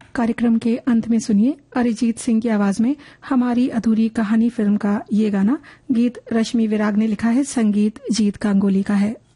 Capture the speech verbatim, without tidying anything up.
कार्यक्रम के अंत में सुनिए अरिजीत सिंह की आवाज में हमारी अधूरी कहानी फिल्म का ये गाना। गीत रश्मि विराग ने लिखा है, संगीत जीत गांगुली का है।